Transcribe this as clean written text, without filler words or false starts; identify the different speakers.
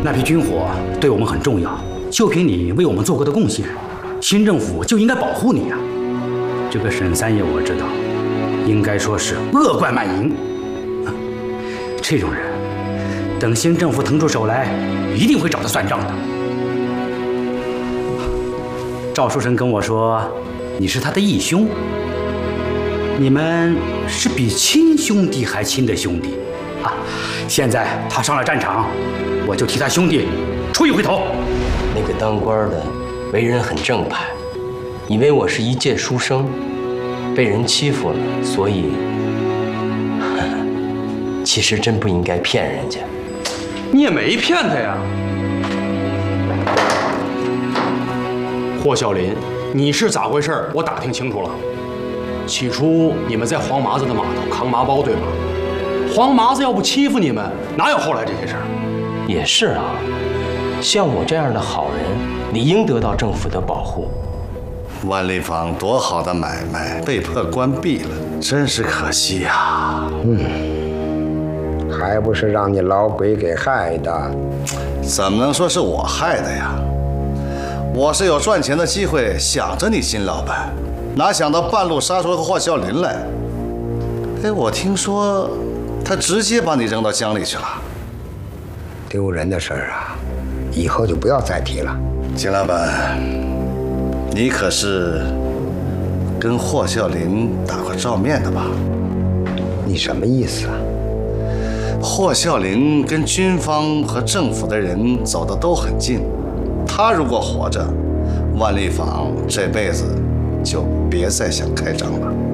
Speaker 1: 那批军火对我们很重要，就凭你为我们做过的贡献，新政府就应该保护你啊！这个沈三爷我知道，应该说是恶贯满盈。这种人，等新政府腾出手来，一定会找他算账的。赵书生跟我说，你是他的义兄，你们是比亲兄弟还亲的兄弟啊！现在他上了战场，我就替他兄弟出一回头。
Speaker 2: 那个当官的为人很正派，以为我是一介书生，被人欺负了，所以其实真不应该骗人家。
Speaker 3: 你也没骗他呀。霍小林，你是咋回事？我打听清楚了。起初你们在黄麻子的码头扛麻包，对吧？黄麻子要不欺负你们，哪有后来这些事儿？
Speaker 2: 也是啊，像我这样的好人，理应得到政府的保护。
Speaker 4: 万利坊多好的买卖，被迫关闭了，真是可惜呀。
Speaker 5: 还不是让你老鬼给害的？
Speaker 4: 怎么能说是我害的呀？我是有赚钱的机会，想着你金老板，哪想到半路杀出了个霍啸林来。哎，我听说他直接把你扔到江里去了。
Speaker 5: 丢人的事儿啊，以后就不要再提了。
Speaker 4: 金老板，你可是跟霍啸林打过照面的吧？
Speaker 5: 你什么意思啊？
Speaker 4: 霍啸林跟军方和政府的人走得都很近，他如果活着，万利坊这辈子就别再想开张了。